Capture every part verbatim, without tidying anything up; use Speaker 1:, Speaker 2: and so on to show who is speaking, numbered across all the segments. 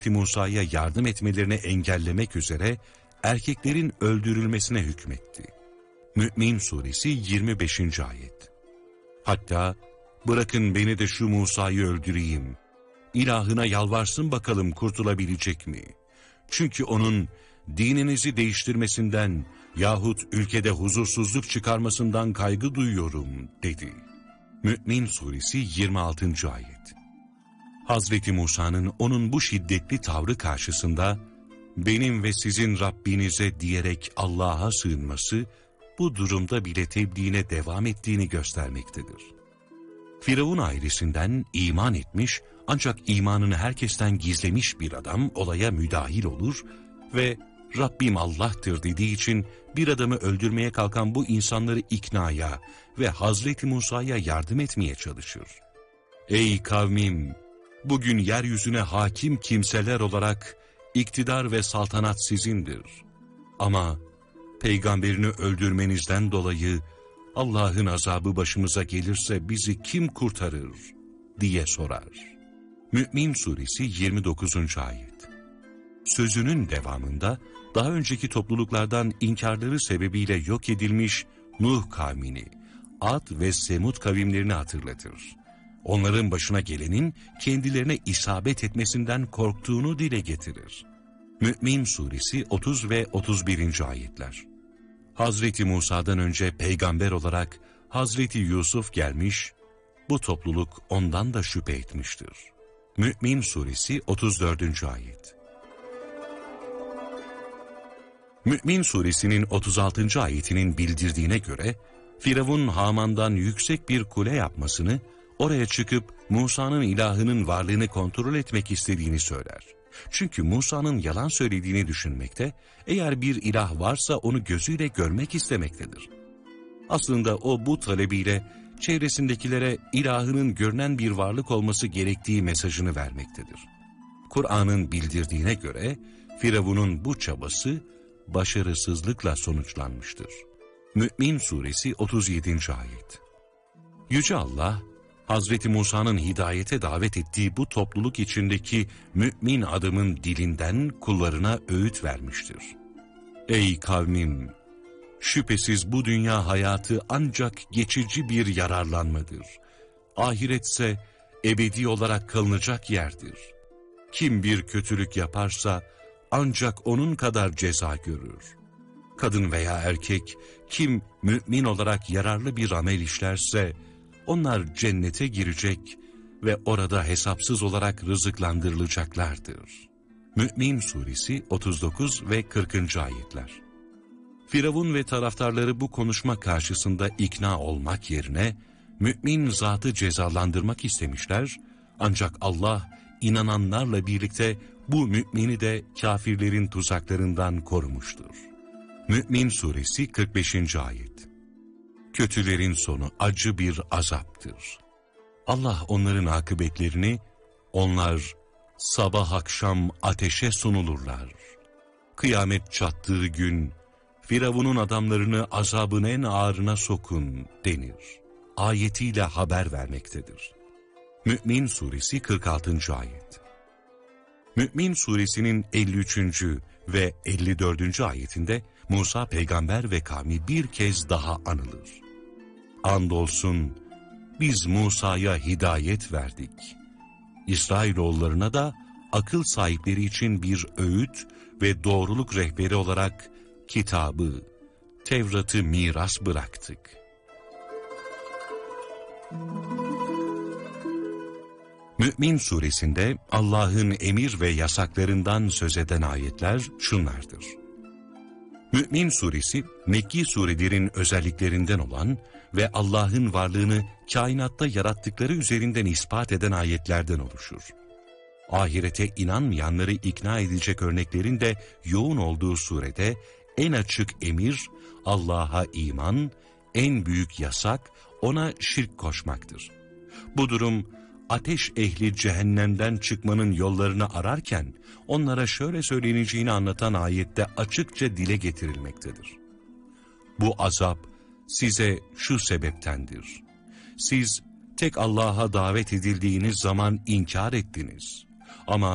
Speaker 1: Musa'ya yardım etmelerini engellemek üzere erkeklerin öldürülmesine hükmetti. Mü'min Suresi yirmi beşinci ayet. Hatta bırakın beni de şu Musa'yı öldüreyim, İlahına yalvarsın bakalım kurtulabilecek mi? Çünkü onun dininizi değiştirmesinden yahut ülkede huzursuzluk çıkarmasından kaygı duyuyorum dedi. Mü'min Suresi yirmi altıncı ayet. Hazreti Musa'nın onun bu şiddetli tavrı karşısında benim ve sizin Rabbinize diyerek Allah'a sığınması bu durumda bile tebliğine devam ettiğini göstermektedir. Firavun ailesinden iman etmiş ancak imanını herkesten gizlemiş bir adam olaya müdahil olur ve Rabbim Allah'tır dediği için bir adamı öldürmeye kalkan bu insanları iknaya ve Hazreti Musa'ya yardım etmeye çalışır. Ey kavmim! Bugün yeryüzüne hakim kimseler olarak iktidar ve saltanat sizindir. Ama peygamberini öldürmenizden dolayı Allah'ın azabı başımıza gelirse bizi kim kurtarır diye sorar. Mü'min Suresi yirmi dokuzuncu ayet. Sözünün devamında daha önceki topluluklardan inkarları sebebiyle yok edilmiş Nuh kavmini, Ad ve Semud kavimlerini hatırlatır. Onların başına gelenin kendilerine isabet etmesinden korktuğunu dile getirir. Mü'min Suresi otuz ve otuz birinci ayetler. Hazreti Musa'dan önce peygamber olarak Hazreti Yusuf gelmiş, bu topluluk ondan da şüphe etmiştir. Mü'min Suresi otuz dördüncü ayet. Mü'min Suresinin otuz altıncı ayetinin bildirdiğine göre, Firavun Haman'dan yüksek bir kule yapmasını, oraya çıkıp Musa'nın ilahının varlığını kontrol etmek istediğini söyler. Çünkü Musa'nın yalan söylediğini düşünmekte, eğer bir ilah varsa onu gözüyle görmek istemektedir. Aslında o bu talebiyle çevresindekilere ilahının görünen bir varlık olması gerektiği mesajını vermektedir. Kur'an'ın bildirdiğine göre Firavun'un bu çabası başarısızlıkla sonuçlanmıştır. Mü'min Suresi otuz yedinci ayet. Yüce Allah, Hazreti Musa'nın hidayete davet ettiği bu topluluk içindeki mümin adamın dilinden kullarına öğüt vermiştir. Ey kavmim! Şüphesiz bu dünya hayatı ancak geçici bir yararlanmadır. Ahiretse ebedi olarak kalınacak yerdir. Kim bir kötülük yaparsa ancak onun kadar ceza görür. Kadın veya erkek kim mümin olarak yararlı bir amel işlerse onlar cennete girecek ve orada hesapsız olarak rızıklandırılacaklardır. Mü'min Suresi otuz dokuz ve kırkıncı ayetler. Firavun ve taraftarları bu konuşma karşısında ikna olmak yerine mümin zatı cezalandırmak istemişler, ancak Allah inananlarla birlikte bu mümini de kafirlerin tuzaklarından korumuştur. Mü'min Suresi kırk beşinci ayet. Kötülerin sonu acı bir azaptır. Allah onların akıbetlerini, onlar sabah akşam ateşe sunulurlar. Kıyamet çattığı gün, Firavun'un adamlarını azabın en ağırına sokun denir. Ayetiyle haber vermektedir. Mü'min Suresi kırk altıncı ayet. Mü'min Suresinin elli üçüncü ve elli dördüncü ayetinde Musa peygamber ve kavmi bir kez daha anılır. Andolsun biz Musa'ya hidayet verdik. İsrailoğullarına da akıl sahipleri için bir öğüt ve doğruluk rehberi olarak kitabı, Tevrat'ı miras bıraktık. Mü'min Suresinde Allah'ın emir ve yasaklarından söz eden ayetler şunlardır. Mü'min Suresi, Mekki surelerin özelliklerinden olan ve Allah'ın varlığını kainatta yarattıkları üzerinden ispat eden ayetlerden oluşur. Ahirete inanmayanları ikna edecek örneklerin de yoğun olduğu surede en açık emir Allah'a iman, en büyük yasak ona şirk koşmaktır. Bu durum ateş ehli cehennemden çıkmanın yollarını ararken onlara şöyle söyleneceğini anlatan ayette açıkça dile getirilmektedir. Bu azap size şu sebeptendir. Siz tek Allah'a davet edildiğiniz zaman inkar ettiniz. Ama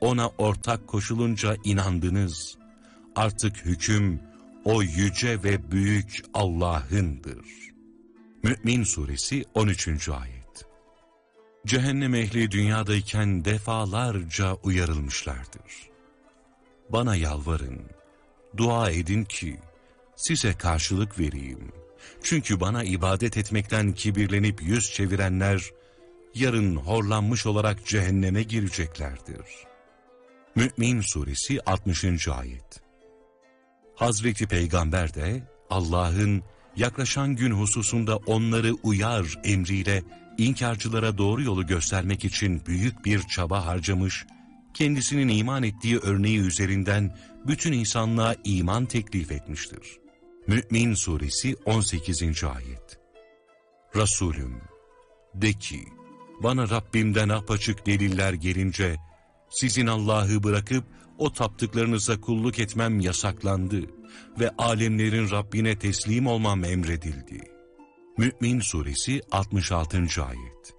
Speaker 1: ona ortak koşulunca inandınız. Artık hüküm o yüce ve büyük Allah'ındır. Mü'min Suresi on üçüncü ayet. Cehennem ehli dünyadayken defalarca uyarılmışlardır. Bana yalvarın, dua edin ki size karşılık vereyim. Çünkü bana ibadet etmekten kibirlenip yüz çevirenler, yarın horlanmış olarak cehenneme gireceklerdir. Mü'min Suresi altmışıncı ayet. Hazreti Peygamber de Allah'ın yaklaşan gün hususunda onları uyar emriyle inkarcılara doğru yolu göstermek için büyük bir çaba harcamış, kendisinin iman ettiği örneği üzerinden bütün insanlığa iman teklif etmiştir. Mü'min Suresi on sekizinci ayet. Resulüm, de ki, bana Rabbimden apaçık deliller gelince, sizin Allah'ı bırakıp o taptıklarınıza kulluk etmem yasaklandı ve alemlerin Rabbine teslim olmam emredildi. Mü'min Suresi altmış altıncı ayet.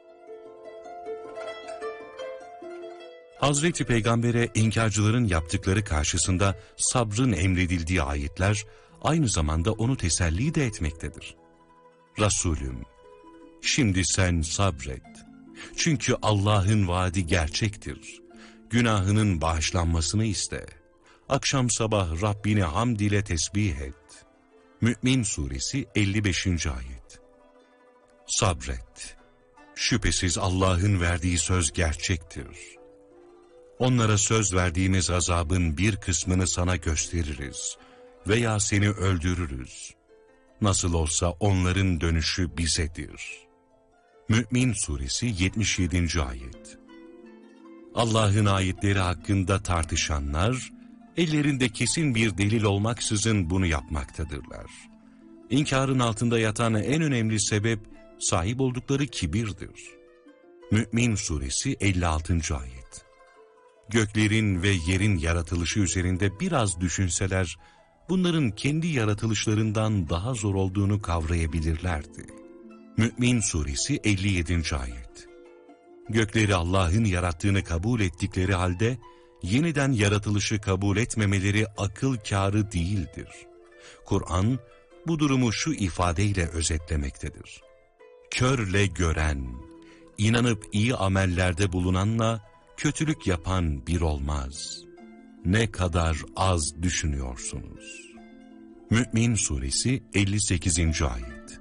Speaker 1: Hazreti Peygamber'e inkarcıların yaptıkları karşısında sabrın emredildiği ayetler, aynı zamanda onu teselli de etmektedir. Resulüm, şimdi sen sabret. Çünkü Allah'ın vaadi gerçektir. Günahının bağışlanmasını iste. Akşam sabah Rabbini hamd ile tesbih et. Mü'min Suresi elli beşinci ayet. Sabret. Şüphesiz Allah'ın verdiği söz gerçektir. Onlara söz verdiğimiz azabın bir kısmını sana gösteririz veya seni öldürürüz. Nasıl olsa onların dönüşü bizedir. Mü'min Suresi yetmiş yedinci ayet. Allah'ın ayetleri hakkında tartışanlar, ellerinde kesin bir delil olmaksızın bunu yapmaktadırlar. İnkarın altında yatan en önemli sebep, sahip oldukları kibirdir. Mü'min Suresi elli altıncı ayet. Göklerin ve yerin yaratılışı üzerinde biraz düşünseler, bunların kendi yaratılışlarından daha zor olduğunu kavrayabilirlerdi. Mü'min Suresi elli yedinci ayet. Gökleri Allah'ın yarattığını kabul ettikleri halde, yeniden yaratılışı kabul etmemeleri akıl kârı değildir. Kur'an, bu durumu şu ifadeyle özetlemektedir. Körle gören, inanıp iyi amellerde bulunanla kötülük yapan bir olmaz. Ne kadar az düşünüyorsunuz. Mü'min Suresi elli sekizinci ayet.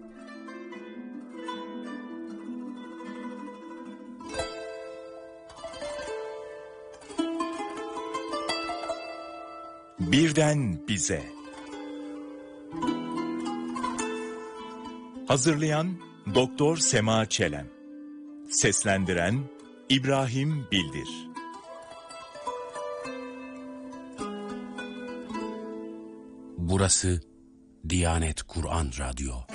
Speaker 2: Birden bize. Hazırlayan Doktor Sema Çelen. Seslendiren İbrahim Bildir.
Speaker 3: Burası Diyanet Kur'an Radyo.